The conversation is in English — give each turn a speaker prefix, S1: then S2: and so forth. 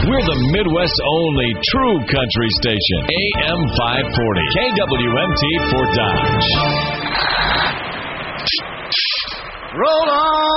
S1: We're the Midwest's only true country station. AM 540. KWMT Fort Dodge.
S2: Roll on.